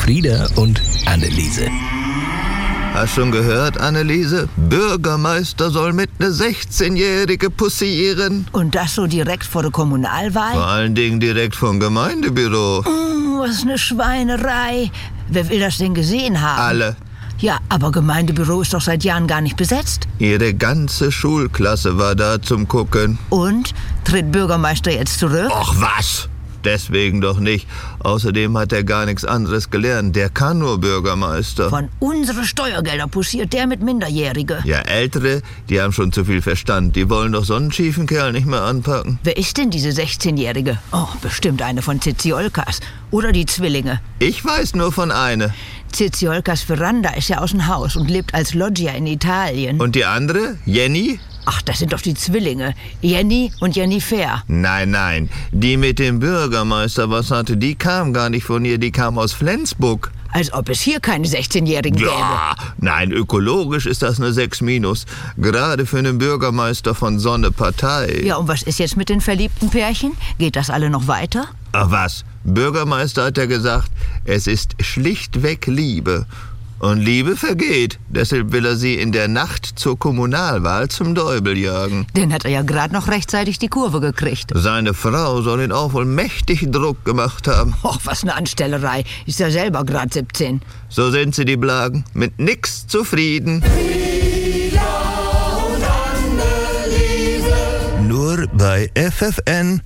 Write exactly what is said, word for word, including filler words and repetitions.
Frieda und Anneliese. Hast schon gehört, Anneliese? Bürgermeister soll mit ne sechzehnjährige pussieren. Und das so direkt vor der Kommunalwahl? Vor allen Dingen direkt vom Gemeindebüro. Mm, was ne Schweinerei. Wer will das denn gesehen haben? Alle. Ja, aber Gemeindebüro ist doch seit Jahren gar nicht besetzt. Ihre ganze Schulklasse war da zum Gucken. Und? Tritt Bürgermeister jetzt zurück? Och was? Deswegen doch nicht. Außerdem hat er gar nichts anderes gelernt. Der kann nur Bürgermeister. Von unsere Steuergelder pussiert der mit Minderjährige. Ja, Ältere, die haben schon zu viel Verstand. Die wollen doch so einen schiefen Kerl nicht mehr anpacken. Wer ist denn diese sechzehnjährige? Oh, bestimmt eine von Ziziolkas. Oder die Zwillinge. Ich weiß nur von einer. Ziziolkas Veranda ist ja aus dem Haus und lebt als Loggia in Italien. Und die andere? Jenny? Ach, das sind doch die Zwillinge. Jenny und Jennifer. Nein, nein. Die mit dem Bürgermeister was hatte, die kam gar nicht von ihr. Die kam aus Flensburg. Als ob es hier keine sechzehnjährigen gäbe. Ja, nein, ökologisch ist das eine sechs minus. Gerade für einen Bürgermeister von so einer Partei. Ja, und was ist jetzt mit den verliebten Pärchen? Geht das alle noch weiter? Ach was, Bürgermeister hat ja gesagt, es ist schlichtweg Liebe. Und Liebe vergeht. Deshalb will er sie in der Nacht zur Kommunalwahl zum Däubel jagen. Den hat er ja gerade noch rechtzeitig die Kurve gekriegt. Seine Frau soll ihn auch wohl mächtig Druck gemacht haben. Och, was eine Anstellerei. Ist ja selber gerade siebzehn. So sind sie, die Blagen. Mit nix zufrieden. Nur bei F F N